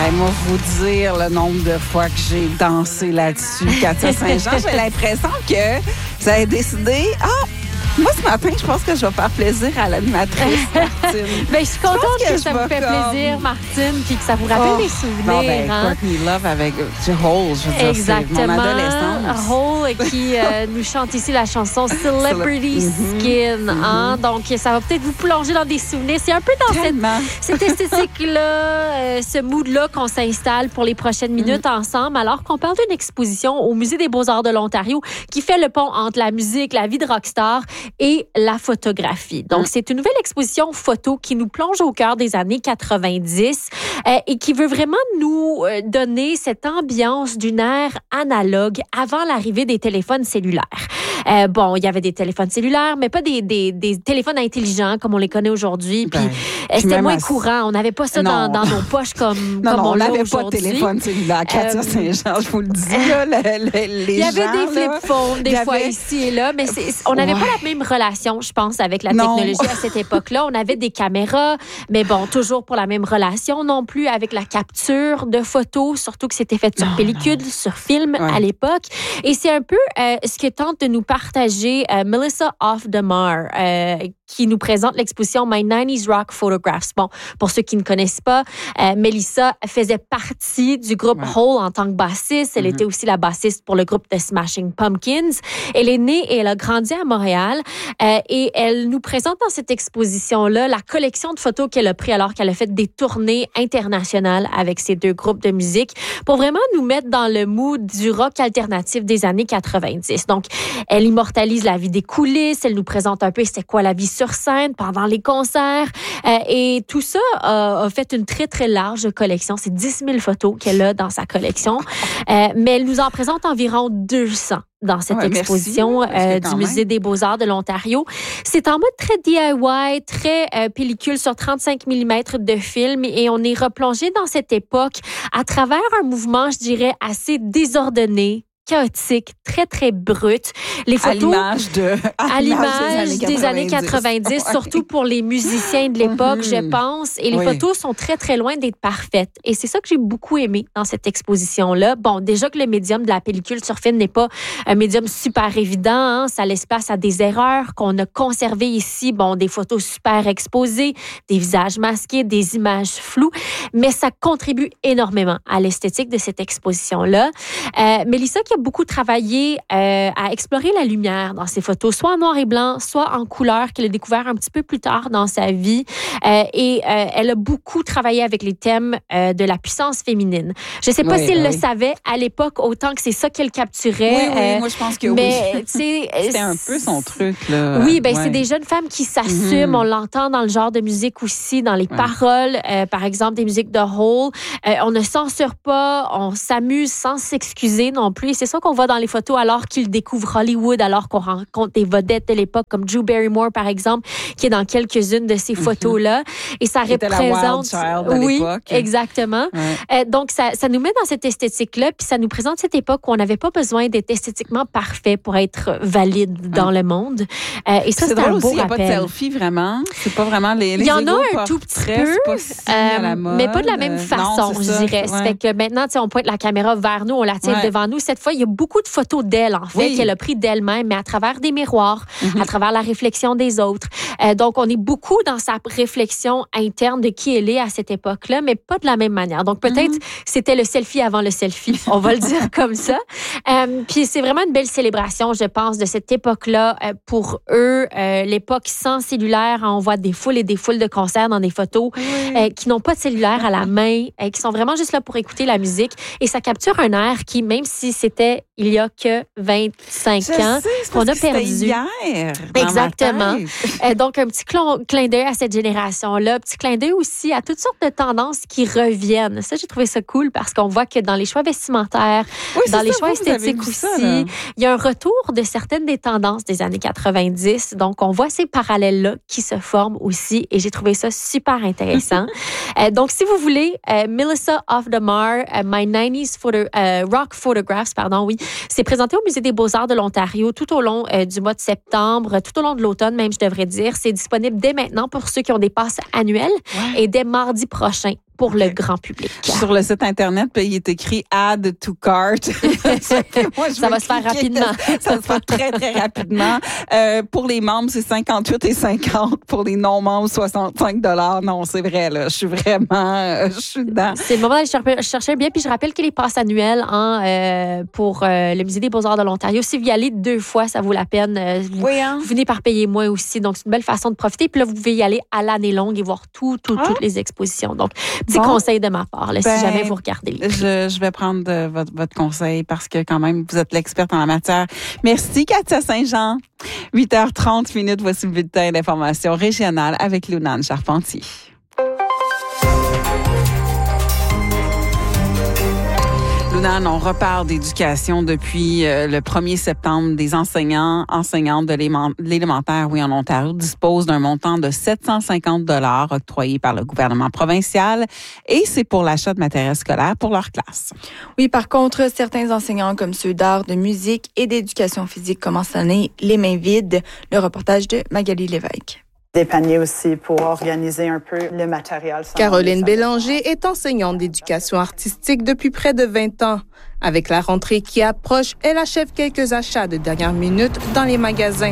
Hey, moi, vous dire le nombre de fois que j'ai dansé là-dessus. Katia Saint-Jean, j'ai l'impression que vous avez décidé... Moi, ce matin, je pense que je vais faire plaisir à l'animatrice, Martine. Ben, je suis contente que ça vous fait plaisir, Martine, puis que ça vous rappelle des souvenirs. Courtney Love avec Hole, je veux dire, exactement. C'est mon adolescence. Hole qui nous chante ici la chanson Celebrity Skin. Hein? Donc, ça va peut-être vous plonger dans des souvenirs. C'est un peu dans cette esthétique-là, ce mood-là qu'on s'installe pour les prochaines minutes ensemble, alors qu'on parle d'une exposition au Musée des Beaux-Arts de l'Ontario qui fait le pont entre la musique, la vie de rockstar et la photographie. Donc, c'est une nouvelle exposition photo qui nous plonge au cœur des années 90 et qui veut vraiment nous donner cette ambiance d'une ère analogue avant l'arrivée des téléphones cellulaires. Il y avait des téléphones cellulaires, mais pas des téléphones intelligents comme on les connaît aujourd'hui. Puis c'était moins courant. On n'avait pas ça dans nos poches comme on l'a aujourd'hui. On n'avait pas de téléphone cellulaire. Katia Saint-Jean, je vous le dis. Là, il y avait des flip-phones des fois ici et là, mais on n'avait pas la même relation, je pense, avec la technologie à cette époque-là. On avait des caméras, mais toujours pour la même relation non plus avec la capture de photos, surtout que c'était fait sur pellicule, sur film à l'époque. Et c'est un peu ce que tente de nous partager Melissa Off-Demar, qui nous présente l'exposition My 90s Rock Photographs. Bon, pour ceux qui ne connaissent pas, Melissa faisait partie du groupe Hole en tant que bassiste. Elle était aussi la bassiste pour le groupe The Smashing Pumpkins. Elle est née et elle a grandi à Montréal et elle nous présente dans cette exposition-là la collection de photos qu'elle a pris alors qu'elle a fait des tournées internationales avec ces deux groupes de musique pour vraiment nous mettre dans le mood du rock alternatif des années 90. Donc, elle immortalise la vie des coulisses, elle nous présente un peu c'est quoi la vie sur scène, pendant les concerts. Et tout ça a fait une très, très large collection. C'est 10 000 photos qu'elle a dans sa collection. Mais elle nous en présente environ 200 dans cette exposition du Musée des Beaux-Arts de l'Ontario. C'est en mode très DIY, très pellicule sur 35 mm de film et on est replongé dans cette époque à travers un mouvement, je dirais, assez désordonné, chaotique, très, très brut. Les photos, à l'image des années 90, surtout pour les musiciens de l'époque, je pense. Et les photos sont très, très loin d'être parfaites. Et c'est ça que j'ai beaucoup aimé dans cette exposition-là. Bon, déjà que le médium de la pellicule sur film n'est pas un médium super évident, hein. Ça laisse place à des erreurs qu'on a conservées ici. Bon, des photos super exposées, des visages masqués, des images floues. Mais ça contribue énormément à l'esthétique de cette exposition-là. Mélissa, qui a beaucoup travaillé à explorer la lumière dans ses photos, soit en noir et blanc, soit en couleur, qu'elle a découvert un petit peu plus tard dans sa vie. Elle a beaucoup travaillé avec les thèmes de la puissance féminine. Je ne sais pas si elle le savait à l'époque, autant que c'est ça qu'elle capturait. Oui, moi je pense que c'était un peu son truc. Là. Oui, c'est des jeunes femmes qui s'assument. On l'entend dans le genre de musique aussi, dans les paroles, par exemple, des musiques de Hole. On ne censure pas, on s'amuse sans s'excuser non plus. C'est ça qu'on voit dans les photos alors qu'ils découvrent Hollywood, alors qu'on rencontre des vedettes de l'époque comme Drew Barrymore, par exemple, qui est dans quelques-unes de ces photos-là. Et ça représente... Oui, exactement. Donc, ça nous met dans cette esthétique-là, puis ça nous présente cette époque où on n'avait pas besoin d'être esthétiquement parfait pour être valide dans le monde. Et ça, c'est un beau rappel. Il n'y a pas de selfie, vraiment. C'est pas vraiment les Il y en a un tout petit peu, mais pas de la même façon, je dirais. Ça fait que maintenant, on pointe la caméra vers nous, on la tire devant nous. Cette fois, il y a beaucoup de photos d'elle, en fait, qu'elle a pris d'elle-même, mais à travers des miroirs, à travers la réflexion des autres. Donc, on est beaucoup dans sa réflexion interne de qui elle est à cette époque-là, mais pas de la même manière. Donc, peut-être c'était le selfie avant le selfie, on va le dire comme ça. Puis, c'est vraiment une belle célébration, je pense, de cette époque-là. Pour eux, l'époque sans cellulaire, on voit des foules et des foules de concerts dans des photos qui n'ont pas de cellulaire à la main, qui sont vraiment juste là pour écouter la musique. Et ça capture un air qui, même si c'était il y a que 25 ans, qu'on a perdu. Hier, exactement. Donc, un petit clin d'œil à cette génération-là. Petit clin d'œil aussi à toutes sortes de tendances qui reviennent. Ça, j'ai trouvé ça cool parce qu'on voit que dans les choix vestimentaires, dans les choix esthétiques aussi, il y a un retour de certaines des tendances des années 90. Donc, on voit ces parallèles-là qui se forment aussi et j'ai trouvé ça super intéressant. Donc, si vous voulez, Melissa Off-Demar, My 90s Rock Photographs, c'est présenté au Musée des Beaux-Arts de l'Ontario tout au long du mois de septembre, tout au long de l'automne même, je devrais dire. C'est disponible dès maintenant pour ceux qui ont des passes annuelles et dès mardi prochain pour le grand public. Sur le site Internet, puis il est écrit « Add to cart ». Ça va se faire rapidement. Ça se fait très, très rapidement. Pour les membres, c'est 58,50 $. Pour les non-membres, 65 $. Non, c'est vrai, là. Je suis dedans. C'est le moment d'aller chercher bien. Puis je rappelle que les passes annuelles pour le Musée des Beaux-Arts de l'Ontario, si vous y allez 2 fois, ça vaut la peine. Vous venez par payer moins aussi. Donc, c'est une belle façon de profiter. Puis là, vous pouvez y aller à l'année longue et voir toutes les expositions. Donc, petit conseil de ma part, là, si jamais vous regardez. Je vais prendre votre conseil parce que quand même, vous êtes l'experte en la matière. Merci, Katia Saint-Jean. 8h30, voici le bulletin d'information régionale avec Lunane Charpentier. Lunane, on reparle d'éducation depuis le 1er septembre. Des enseignantes de l'élémentaire, en Ontario, disposent d'un montant de 750 $ octroyé par le gouvernement provincial et c'est pour l'achat de matériel scolaire pour leur classe. Oui, par contre, certains enseignants comme ceux d'art, de musique et d'éducation physique commencent l'année les mains vides. Le reportage de Magali Lévesque. Des paniers aussi pour organiser un peu le matériel. Caroline Bélanger est enseignante d'éducation artistique depuis près de 20 ans. Avec la rentrée qui approche, elle achève quelques achats de dernière minute dans les magasins.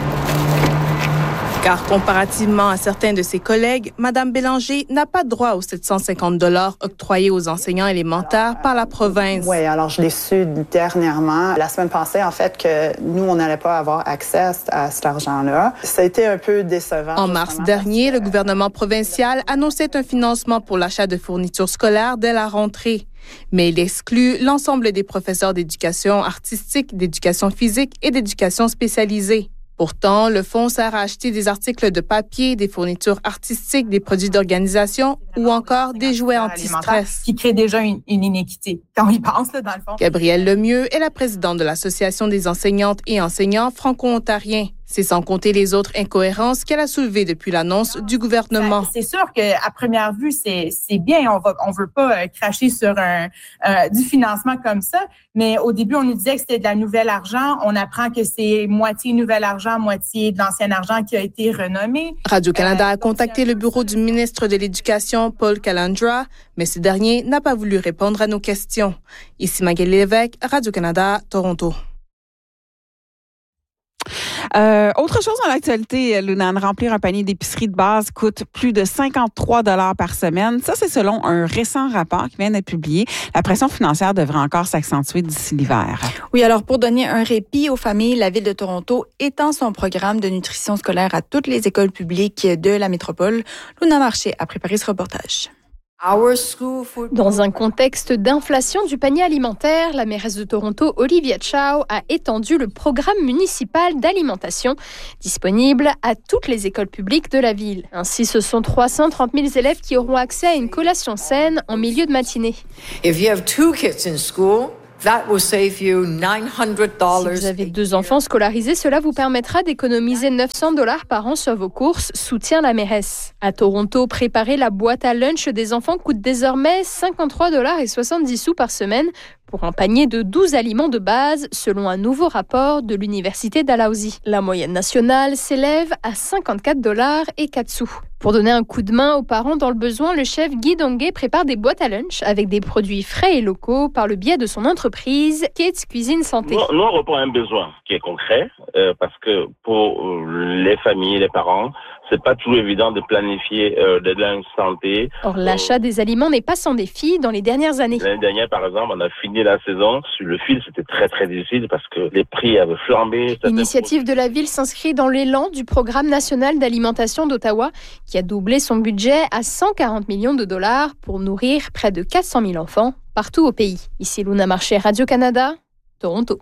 Car comparativement à certains de ses collègues, Mme Bélanger n'a pas droit aux 750 $ octroyés aux enseignants élémentaires par la province. Oui, alors je l'ai su dernièrement, la semaine passée, en fait, que nous, on n'allait pas avoir accès à cet argent-là. Ça a été un peu décevant. En mars dernier, le gouvernement provincial annonçait un financement pour l'achat de fournitures scolaires dès la rentrée. Mais il exclut l'ensemble des professeurs d'éducation artistique, d'éducation physique et d'éducation spécialisée. Pourtant, le fonds sert à acheter des articles de papier, des fournitures artistiques, des produits d'organisation ou encore des jouets anti-stress. Qui crée déjà une inéquité. Quand on y pense, là, dans le fond. Gabrielle Lemieux est la présidente de l'Association des enseignantes et enseignants franco-ontariens. C'est sans compter les autres incohérences qu'elle a soulevées depuis l'annonce du gouvernement. C'est sûr qu'à première vue, c'est bien. On veut pas cracher sur du financement comme ça. Mais au début, on nous disait que c'était de la nouvelle argent. On apprend que c'est moitié nouvel argent, moitié de l'ancien argent qui a été renommé. Radio-Canada a contacté le bureau du ministre de l'Éducation, Paul Calandra, mais ce dernier n'a pas voulu répondre à nos questions. Ici Magali Lévesque, Radio-Canada, Toronto. Autre chose dans l'actualité, Lunane, remplir un panier d'épicerie de base coûte plus de 53 $ par semaine. Ça, c'est selon un récent rapport qui vient d'être publié. La pression financière devrait encore s'accentuer d'ici l'hiver. Oui, alors pour donner un répit aux familles, la Ville de Toronto étend son programme de nutrition scolaire à toutes les écoles publiques de la métropole. Luna Marché a préparé ce reportage. Dans un contexte d'inflation du panier alimentaire, la mairesse de Toronto, Olivia Chow, a étendu le programme municipal d'alimentation disponible à toutes les écoles publiques de la ville. Ainsi, ce sont 330 000 élèves qui auront accès à une collation saine en milieu de matinée. If you have 2 kids in school, that will save you $900. Si vous avez 2 enfants scolarisés, cela vous permettra d'économiser 900 $ par an sur vos courses, soutient la mairesse. À Toronto, préparer la boîte à lunch des enfants coûte désormais 53,70 $ par semaine pour un panier de 12 aliments de base, selon un nouveau rapport de l'Université Dalhousie. La moyenne nationale s'élève à 54,04 $. Pour donner un coup de main aux parents dans le besoin, le chef Guy Donguet prépare des boîtes à lunch avec des produits frais et locaux par le biais de son entreprise Kids Cuisine Santé. Nous, on répond à un besoin qui est concret parce que pour les familles, les parents, c'est pas toujours évident de planifier des lunchs santé. Or, l'achat des aliments n'est pas sans défi dans les dernières années. L'année dernière, par exemple, on a fini la saison. Sur le fil, c'était très, très difficile parce que les prix avaient flambé. L'initiative de la ville s'inscrit dans l'élan du Programme national d'alimentation d'Ottawa qui a doublé son budget à 140 millions de dollars pour nourrir près de 400 000 enfants partout au pays. Ici Luna Marché, Radio-Canada, Toronto.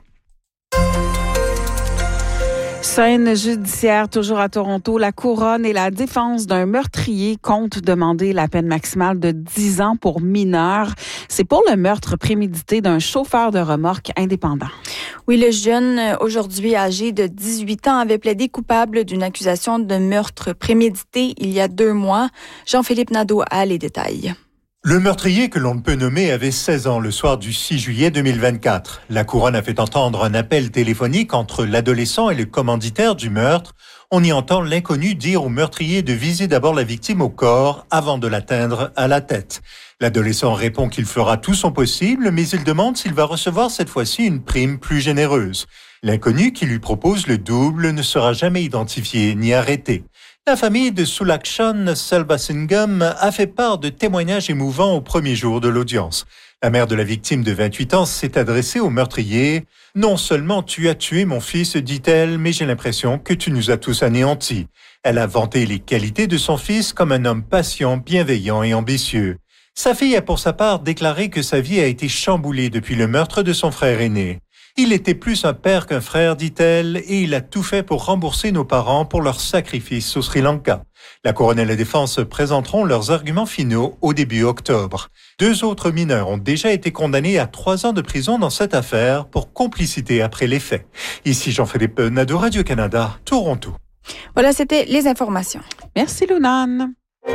Scène judiciaire, toujours à Toronto. La couronne et la défense d'un meurtrier comptent demander la peine maximale de 10 ans pour mineur. C'est pour le meurtre prémédité d'un chauffeur de remorque indépendant. Oui, le jeune, aujourd'hui âgé de 18 ans, avait plaidé coupable d'une accusation de meurtre prémédité il y a 2 mois. Jean-Philippe Nadeau a les détails. Le meurtrier que l'on ne peut nommer avait 16 ans le soir du 6 juillet 2024. La couronne a fait entendre un appel téléphonique entre l'adolescent et le commanditaire du meurtre. On y entend l'inconnu dire au meurtrier de viser d'abord la victime au corps avant de l'atteindre à la tête. L'adolescent répond qu'il fera tout son possible, mais il demande s'il va recevoir cette fois-ci une prime plus généreuse. L'inconnu qui lui propose le double ne sera jamais identifié ni arrêté. La famille de Sulakshan Selvasingam a fait part de témoignages émouvants au premier jour de l'audience. La mère de la victime de 28 ans s'est adressée au meurtrier. « Non seulement tu as tué mon fils, dit-elle, mais j'ai l'impression que tu nous as tous anéantis. » Elle a vanté les qualités de son fils comme un homme patient, bienveillant et ambitieux. Sa fille a pour sa part déclaré que sa vie a été chamboulée depuis le meurtre de son frère aîné. Il était plus un père qu'un frère, dit-elle, et il a tout fait pour rembourser nos parents pour leur sacrifice au Sri Lanka. La couronne et la défense présenteront leurs arguments finaux au début octobre. 2 autres mineurs ont déjà été condamnés à 3 ans de prison dans cette affaire pour complicité après les faits. Ici Jean-Philippe Nadeau, Radio-Canada, Toronto. Voilà, c'était les informations. Merci, Lunane.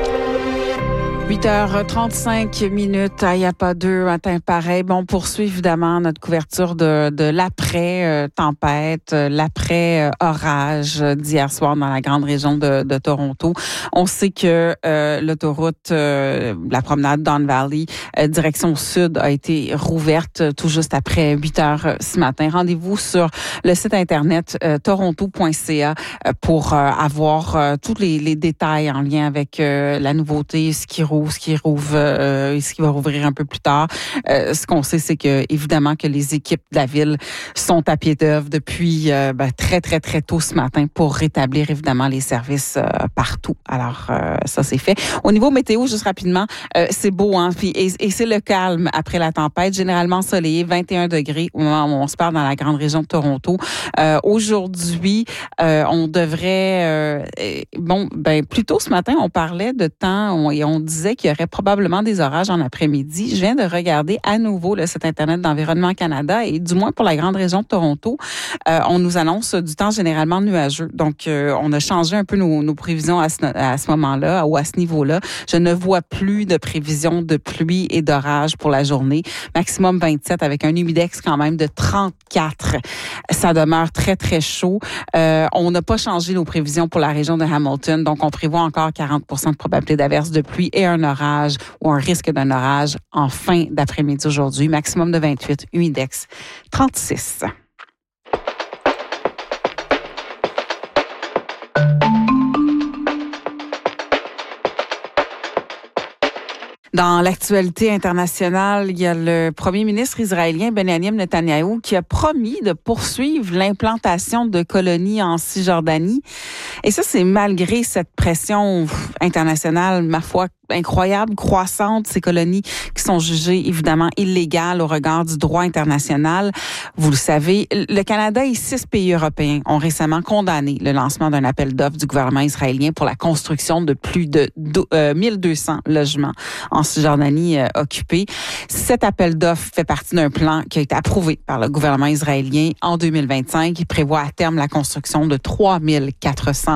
8h35. Il n'y a pas deux matins pareil. Bon, on poursuit évidemment notre couverture de l'après-tempête, l'après-orage d'hier soir dans la grande région de Toronto. On sait que l'autoroute, la promenade Don Valley, direction sud, a été rouverte tout juste après 8h ce matin. Rendez-vous sur le site internet toronto.ca pour avoir tous les détails en lien avec la nouveauté, ce qui va rouvrir un peu plus tard. Ce qu'on sait, c'est que évidemment que les équipes de la ville sont à pied d'œuvre depuis très, très, très tôt ce matin pour rétablir évidemment les services partout. Alors, ça, c'est fait. Au niveau météo, juste rapidement, c'est beau, hein? Puis, et c'est le calme après la tempête. Généralement ensoleillé, 21 degrés au moment où on se parle dans la grande région de Toronto. Aujourd'hui, on devrait... plus tôt ce matin, on parlait de temps et on disait qu'il y aurait probablement des orages en après-midi. Je viens de regarder à nouveau le site Internet d'Environnement Canada et du moins pour la grande région de Toronto, on nous annonce du temps généralement nuageux. Donc, on a changé un peu nos prévisions à ce moment-là ou à ce niveau-là. Je ne vois plus de prévisions de pluie et d'orage pour la journée. Maximum 27 avec un humidex quand même de 34. Ça demeure très, très chaud. On n'a pas changé nos prévisions pour la région de Hamilton. Donc, on prévoit encore 40% de probabilité d'averse de pluie et un orage ou un risque d'un orage en fin d'après-midi aujourd'hui. Maximum de 28, humidex 36. Dans l'actualité internationale, il y a le premier ministre israélien Benjamin Netanyahou qui a promis de poursuivre l'implantation de colonies en Cisjordanie. Et ça, c'est malgré cette pression internationale, ma foi, incroyable, croissante, ces colonies qui sont jugées évidemment illégales au regard du droit international. Vous le savez, le Canada et 6 pays européens ont récemment condamné le lancement d'un appel d'offres du gouvernement israélien pour la construction de plus de 1200 logements en Cisjordanie occupée. Cet appel d'offres fait partie d'un plan qui a été approuvé par le gouvernement israélien en 2025 qui prévoit à terme la construction de 3400